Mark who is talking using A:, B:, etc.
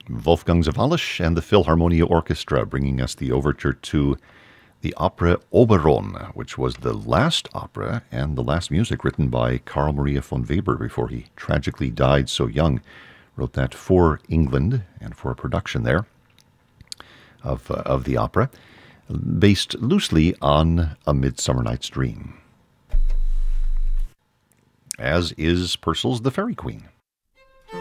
A: Wolfgang Sawallisch and the Philharmonia Orchestra bringing us the overture to the opera Oberon, which was the last opera and the last music written by Carl Maria von Weber before he tragically died so young. Wrote that for England and for a production there of the opera, based loosely on A Midsummer Night's Dream, as is Purcell's The Fairy Queen.